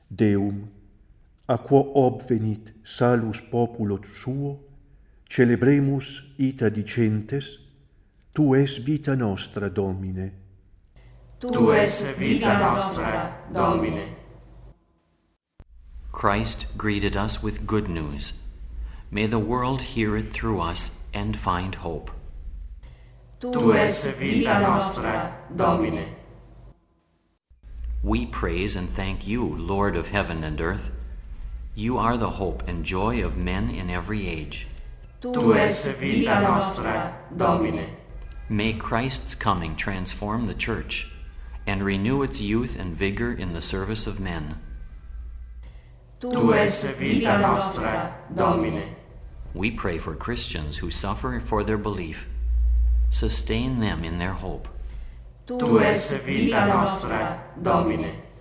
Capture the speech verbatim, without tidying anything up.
Deum, a quo obvenit salus populo suo, celebremus ita dicentes, Tu es vita nostra, Domine. Tu es vita nostra, Domine. Christ greeted us with good news. May the world hear it through us and find hope. Tu es vita nostra, Domine. We praise and thank you, Lord of heaven and earth. You are the hope and joy of men in every age. Tu es vita nostra, Domine. May Christ's coming transform the Church and renew its youth and vigor in the service of men. Tu es vita nostra, Domine. We pray for Christians who suffer for their belief. Sustain them in their hope. Tu es vita nostra, Domine.